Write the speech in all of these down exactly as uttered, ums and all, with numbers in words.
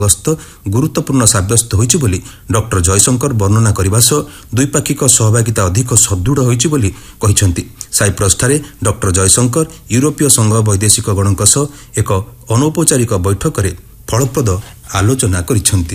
ଗସ୍ତ ଗୁରୁତ୍ୱପୂର୍ଣ୍ଣ ସାବ୍ୟସ୍ତ ହୋଇଛି ବୋଲି ଡକ୍ଟର ଜୟଶଙ୍କର ବର୍ଣ୍ଣନା କରିବା ସହ ଦ୍ୱିପାକ୍ଷିକ ସହଭାଗିତା ଅଧିକ ସୁଦୃଢ଼ ହୋଇଛି ବୋଲି କହିଛନ୍ତି। ସାଇପ୍ରସଠାରେ ଡକ୍ଟର ଜୟଶଙ୍କର ୟୁରୋପୀୟ ସଂଘ ବୈଦେଶିକ ଗଣଙ୍କ ସହ ଏକ ଅନୌପଚାରିକ ବୈଠକରେ ଫଳପ୍ରଦ ଆଲୋଚନା କରିଛନ୍ତି।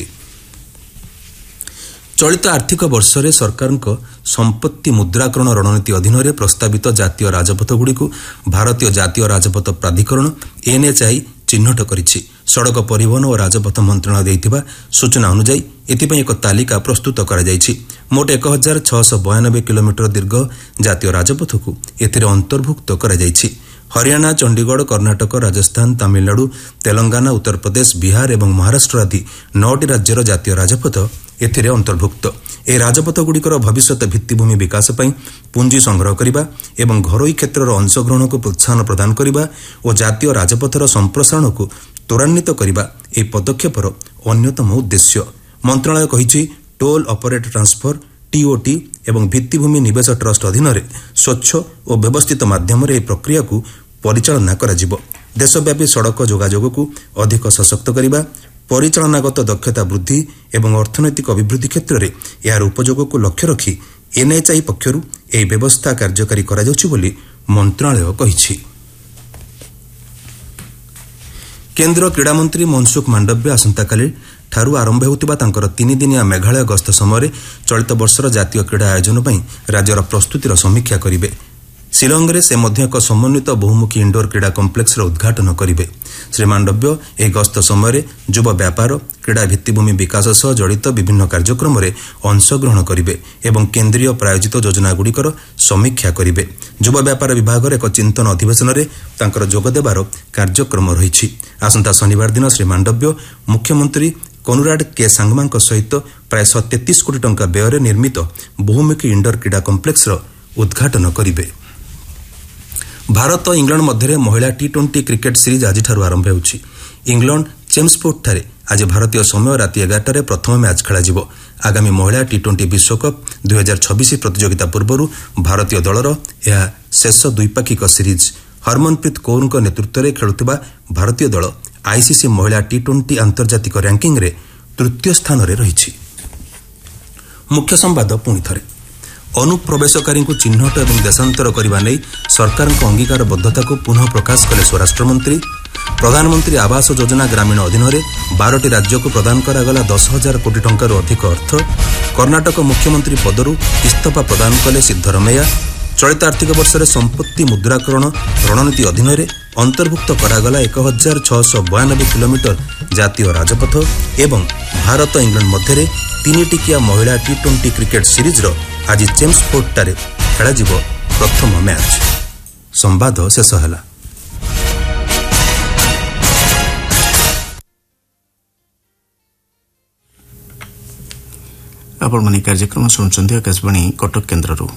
ଚଳିତ ଆର୍ଥିକ ବର୍ଷରେ ସରକାରଙ୍କ ସମ୍ପତ୍ତି ମୁଦ୍ରାକରଣ ରଣନୀତି ଅଧୀନରେ ପ୍ରସ୍ତାବିତ ଜାତୀୟ ରାଜପଥଗୁଡ଼ିକୁ ଭାରତୀୟ ଜାତୀୟ ରାଜପଥ ପ୍ରାଧିକରଣ ଏନ୍ଏଚ୍ଆଇ ଚିହ୍ନଟ କରିଛି। ସଡ଼କ ପରିବହନ ଓ ରାଜପଥ ମନ୍ତ୍ରଣାଳୟ ଦେଇଥିବା ସୂଚନା ଅନୁଯାୟୀ ଏଥିପାଇଁ ଏକ ତାଲିକା ପ୍ରସ୍ତୁତ କରାଯାଇଛି। ମୋଟ ଏକ ହଜାର ଛଅଶହ ବୟାନବେ କିଲୋମିଟର ଦୀର୍ଘ ଜାତୀୟ ରାଜପଥକୁ ଏଥିରେ ଅନ୍ତର୍ଭୁକ୍ତ କରାଯାଇଛି। ହରିୟାଣା, ଚଣ୍ଡିଗଡ଼, କର୍ଣ୍ଣାଟକ, ରାଜସ୍ଥାନ, ତାମିଲନାଡୁ, ତେଲଙ୍ଗାନା, ଉତ୍ତରପ୍ରଦେଶ, ବିହାର ଏବଂ ମହାରାଷ୍ଟ୍ର ଆଦି ନଅଟି ରାଜ୍ୟର ଜାତୀୟ ରାଜପଥ ଏଥିରେ ଅନ୍ତର୍ଭୁକ୍ତ। ଏହି ରାଜପଥଗୁଡ଼ିକର ଭବିଷ୍ୟତ ଭିତ୍ତିଭୂମି ବିକାଶ ପାଇଁ ପୁଞ୍ଜି ସଂଗ୍ରହ କରିବା ଏବଂ ଘରୋଇ କ୍ଷେତ୍ରର ଅଂଶଗ୍ରହଣକୁ ପ୍ରୋତ୍ସାହନ ପ୍ରଦାନ କରିବା ଓ ଜାତୀୟ ରାଜପଥର ସମ୍ପ୍ରସାରଣକୁ ତ୍ୱରାନ୍ୱିତ କରିବା ଏହି ପଦକ୍ଷେପର ଅନ୍ୟତମ ଉଦ୍ଦେଶ୍ୟ। ମନ୍ତ୍ରଣାଳୟ କହିଛି, ଟୋଲ୍ ଅପରେଟ୍ ଟ୍ରାନ୍ସଫର ଟିଓଟି ଏବଂ ଭିତ୍ତିଭୂମି ନିବେଶ ଟ୍ରଷ୍ଟ ଅଧୀନରେ ସ୍ୱଚ୍ଛ ଓ ବ୍ୟବସ୍ଥିତ ମାଧ୍ୟମରେ ଏହି ପ୍ରକ୍ରିୟାକୁ ପରିଚାଳନା କରାଯିବ। ଦେଶବ୍ୟାପୀ ସଡ଼କ ଯୋଗାଯୋଗକୁ ଅଧିକ ସଶକ୍ତ କରିବା, ପରିଚାଳନାଗତ ଦକ୍ଷତା ବୃଦ୍ଧି ଏବଂ ଅର୍ଥନୈତିକ ଅଭିବୃଦ୍ଧି କ୍ଷେତ୍ରରେ ଏହାର ଉପଯୋଗକୁ ଲକ୍ଷ୍ୟ ରଖି ଏନ୍ଏଚ୍ଆଇ ପକ୍ଷରୁ ଏହି ବ୍ୟବସ୍ଥା କାର୍ଯ୍ୟକାରୀ କରାଯାଉଛି ବୋଲି ମନ୍ତ୍ରଣାଳୟ କହିଛି। କେନ୍ଦ୍ର କ୍ରୀଡ଼ାମନ୍ତ୍ରୀ ମନସୁଖ ମାଣ୍ଡବ୍ୟ ଆସନ୍ତାକାଲି ଠାରୁ ଆରମ୍ଭ ହେଉଥିବା ତାଙ୍କର ତିନିଦିନିଆ ମେଘାଳୟ ଗସ୍ତ ସମୟରେ ଚଳିତ ବର୍ଷର ଜାତୀୟ କ୍ରୀଡ଼ା ଆୟୋଜନ ପାଇଁ ରାଜ୍ୟର ପ୍ରସ୍ତୁତିର ସମୀକ୍ଷା କରିବେ। ଶିଲଂରେ ସେ ମଧ୍ୟ ଏକ ସମନ୍ୱିତ ବହୁମୁଖୀ ଇଣ୍ଡୋର କ୍ରୀଡ଼ା କମ୍ପ୍ଲେକ୍ସର ଉଦ୍ଘାଟନ କରିବେ। ଶ୍ରୀ ମାଣ୍ଡବ୍ୟ ଏହି ଗସ୍ତ ସମୟରେ ଯୁବ ବ୍ୟାପାର, କ୍ରୀଡ଼ା ଭିତ୍ତିଭୂମି ବିକାଶ ସହ ଜଡ଼ିତ ବିଭିନ୍ନ କାର୍ଯ୍ୟକ୍ରମରେ ଅଂଶଗ୍ରହଣ କରିବେ ଏବଂ କେନ୍ଦ୍ରୀୟ ପ୍ରାୟୋଜିତ ଯୋଜନାଗୁଡ଼ିକର ସମୀକ୍ଷା କରିବେ। ଯୁବ ବ୍ୟାପାର ବିଭାଗର ଏକ ଚିନ୍ତନ ଅଧିବେଶନରେ ତାଙ୍କର ଯୋଗଦେବାର କାର୍ଯ୍ୟକ୍ରମ ରହିଛି। ଆସନ୍ତା ଶନିବାର ଦିନ ଶ୍ରୀ ମାଣ୍ଡବ୍ୟ ମୁଖ୍ୟମନ୍ତ୍ରୀ କନୁରାଡ୍ କେ ସାଙ୍ଗମାଙ୍କ ସହିତ ପ୍ରାୟ ତେତିଶ କୋଟି ଟଙ୍କା ବ୍ୟୟରେ ନିର୍ମିତ ବହୁମୁଖୀ ଇଣ୍ଡୋର କ୍ରୀଡ଼ା କମ୍ପ୍ଲେକ୍ସର ଉଦ୍ଘାଟନ କରିବେ। ଭାରତ ଇଂଲଣ୍ଡ ମଧ୍ୟରେ ମହିଳା ଟି ଟ୍ୱେଣ୍ଟି କ୍ରିକେଟ୍ ସିରିଜ୍ ଆଜିଠାରୁ ଆରମ୍ଭ ହେଉଛି। ଇଂଲଣ୍ଡ ଚେମ୍ସପୋର୍ଟଠାରେ ଆଜି ଭାରତୀୟ ସମୟ ରାତି ଏଗାରଟାରେ ପ୍ରଥମ ମ୍ୟାଚ୍ ଖେଳାଯିବ। ଆଗାମୀ ମହିଳା ଟି ଟ୍ୱେଣ୍ଟି ବିଶ୍ୱକପ୍ ଦୁଇ ହଜାର ଛବିଶ ପ୍ରତିଯୋଗିତା ପୂର୍ବରୁ ଭାରତୀୟ ଦଳର ଏହା ଶେଷ ଦ୍ୱିପାକ୍ଷିକ ସିରିଜ୍। ହରମନପ୍ରୀତ କୌରଙ୍କ ନେତୃତ୍ୱରେ ଖେଳୁଥିବା ଭାରତୀୟ ଦଳ ଆଇସିସି ମହିଳା ଟି ଟ୍ୱେଣ୍ଟି ଆନ୍ତର୍ଜାତିକ ର୍ୟାଙ୍କିଙ୍ଗ୍ରେ ତୃତୀୟ ସ୍ଥାନରେ ରହିଛି। ମୁଖ୍ୟ ସମ୍ବାଦ ପୁଣି ଥରେ। ଅନୁପ୍ରବେଶକାରୀଙ୍କୁ ଚିହ୍ନଟ ଏବଂ ଦେଶାନ୍ତର କରିବା ନେଇ ସରକାରଙ୍କ ଅଙ୍ଗୀକାରବଦ୍ଧତାକୁ ପୁନଃ ପ୍ରକାଶ କଲେ ସ୍ୱରାଷ୍ଟ୍ରମନ୍ତ୍ରୀ। ପ୍ରଧାନମନ୍ତ୍ରୀ ଆବାସ ଯୋଜନା ଗ୍ରାମୀଣ ଅଧୀନରେ ବାରଟି ରାଜ୍ୟକୁ ପ୍ରଦାନ କରାଗଲା ଦଶ ହଜାର କୋଟି ଟଙ୍କାରୁ ଅଧିକ ଅର୍ଥ। କର୍ଣ୍ଣାଟକ ମୁଖ୍ୟମନ୍ତ୍ରୀ ପଦରୁ ଇସ୍ତଫା ପ୍ରଦାନ କଲେ ସିଦ୍ଧରମେୟା। ଚଳିତ ଆର୍ଥିକ ବର୍ଷରେ ସମ୍ପତ୍ତି ମୁଦ୍ରାକରଣ ରଣନୀତି ଅଧୀନରେ ଅନ୍ତର୍ଭୁକ୍ତ କରାଗଲା ଏକ ହଜାର ଛଅଶହ ବୟାନବେ କିଲୋମିଟର ଜାତୀୟ ରାଜପଥ ଏବଂ ଭାରତ ଇଂଲଣ୍ଡ ମଧ୍ୟରେ ତିନିଟିକିଆ ମହିଳା ଟି ଟ୍ୱେଣ୍ଟି କ୍ରିକେଟ୍ ସିରିଜ୍ର ଆଜି ଚେମ୍ସପୋର୍ଟଠାରେ ଖେଳାଯିବ ପ୍ରଥମ ମ୍ୟାଚ୍। ସମ୍ବାଦ ଶେଷ ହେଲା। ଆପଣମାନେ କାର୍ଯ୍ୟକ୍ରମ ଶୁଣୁଛନ୍ତି ଆକାଶବାଣୀ କଟକ କେନ୍ଦ୍ରରୁ।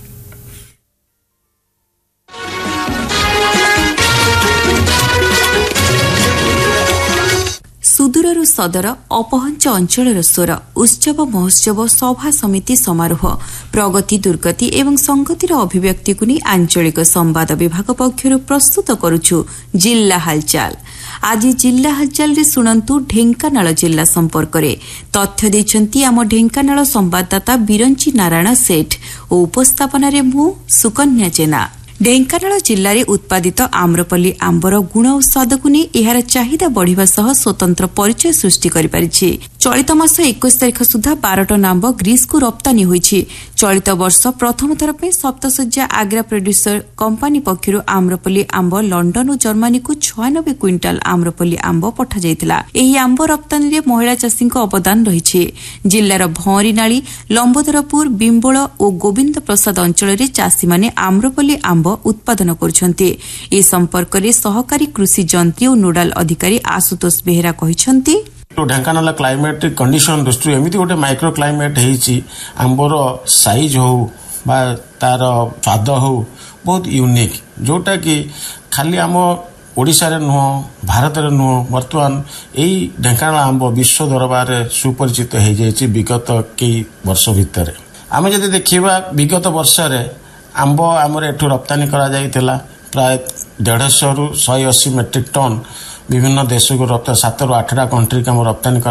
ସୁଦୂରରୁ ସଦର, ଅପହଞ୍ଚ ଅଞ୍ଚଳର ସ୍ୱର, ଉତ୍ସବ ମହୋତ୍ସବ, ସଭା ସମିତି ସମାରୋହ, ପ୍ରଗତି ଦୁର୍ଗତି ଏବଂ ସଂଗତିର ଅଭିବ୍ୟକ୍ତିକୁ ନେଇ ଆଞ୍ଚଳିକ ସମ୍ବାଦ ବିଭାଗ ପକ୍ଷରୁ ପ୍ରସ୍ତୁତ କରୁଛୁ ଜିଲ୍ଲା ହାଲଚାଲ। ଆଜି ଜିଲ୍ଲା ହାଲଚାଲରେ ଶୁଣନ୍ତୁ ଢେଙ୍କାନାଳ ଜିଲ୍ଲା ସମ୍ପର୍କରେ ତଥ୍ୟ ଦେଇଛନ୍ତି ଆମ ଢେଙ୍କାନାଳ ସମ୍ବାଦଦାତା ବିରଞ୍ଚି ନାରାୟଣ ସେଠ ଓ ଉପସ୍ଥାପନାରେ ମୁଁ ସୁକନ୍ୟା ଜେନା। ଢେଙ୍କାନାଳ ଜିଲ୍ଲାରେ ଉତ୍ପାଦିତ ଆମ୍ରପଲ୍ଲୀ ଆମ୍ବର ଗୁଣ ଓ ସ୍ୱାଦକୁ ନେଇ ଏହାର ଚାହିଦା ବଢ଼ିବା ସହ ସ୍ୱତନ୍ତ୍ର ପରିଚୟ ସୃଷ୍ଟି କରିପାରିଛି। ଚଳିତ ମାସ ଏକୋଇଶ ତାରିଖ ସୁଦ୍ଧା ବାରଟନ୍ ଆମ୍ବ ଗ୍ରୀସ୍କୁ ରପ୍ତାନୀ ହୋଇଛି। ଚଳିତ ବର୍ଷ ପ୍ରଥମ ଥର ପାଇଁ ସପ୍ତଶଯ୍ୟା ଆଗ୍ରା ପ୍ରଡ୍ୟୁସର କମ୍ପାନୀ ପକ୍ଷରୁ ଆମ୍ରପଲ୍ଲୀ ଆମ୍ବ ଲଣ୍ଡନ ଓ ଜର୍ମାନୀକୁ ଛୟାନବେ କ୍ୱିଣ୍ଟାଲ ଆମ୍ରପଲ୍ଲୀ ଆମ୍ବ ପଠାଯାଇଥିଲା। ଏହି ଆମ୍ବ ରପ୍ତାନୀରେ ମହିଳା ଚାଷୀଙ୍କ ଅବଦାନ ରହିଛି। ଜିଲ୍ଲାର ଭଅଁରୀନାଳୀ, ଲମ୍ବୋଦରପୁର, ବିମ୍ବଳ ଓ ଗୋବିନ୍ଦ ପ୍ରସାଦ ଅଞ୍ଚଳରେ ଚାଷୀମାନେ ଆମ୍ରପଲ୍ଲୀ ଆମ୍ବ ଉତ୍ପାଦନ କରୁଛନ୍ତି। ଏ ସମ୍ପର୍କରେ ସହକାରୀ କୃଷି ଯନ୍ତ୍ରୀ ଓ ନୋଡାଲ ଅଧିକାରୀ ଆଶୁତୋଷ ବେହେରା କହିଛନ୍ତି, ଢେଙ୍କାନାଳ କ୍ଲାଇମେଟିକ୍ କଣ୍ଡିସନ ଦୃଷ୍ଟିରୁ ଏମିତି ଗୋଟେ ମାଇକ୍ରୋ କ୍ଲାଇମେଟ୍ ହେଇଛି, ଆମ୍ବର ସାଇଜ୍ ହଉ ବା ତାର ସ୍ୱାଦ ହଉ ବହୁତ ୟୁନିକ୍, ଯୋଉଟା କି ଖାଲି ଆମ ଓଡ଼ିଶାରେ ନୁହଁ, ଭାରତରେ ନୁହଁ, ବର୍ତ୍ତମାନ ଏଇ ଢେଙ୍କାନାଳ ଆମ୍ବ ବିଶ୍ୱ ଦରବାରରେ ସୁପରିଚିତ ହେଇଯାଇଛି ବିଗତ କେଇ ବର୍ଷ ଭିତରେ। ଆମେ ଯଦି ଦେଖିବା ବିଗତ ବର୍ଷରେ ଆମ୍ବ ଆମର ଏଠୁ ରପ୍ତାନୀ କରାଯାଇଥିଲା ପ୍ରାୟ ଦେଢ଼ଶହରୁ ଶହେ ଅଶୀ ମେଟ୍ରିକ୍ ଟନ୍ ବିଭିନ୍ନ ଦେଶକୁ ରପ୍ତାନି ସାତରୁ ଆଠଟା କଣ୍ଟ୍ରି ଆମ ରପ୍ତାନି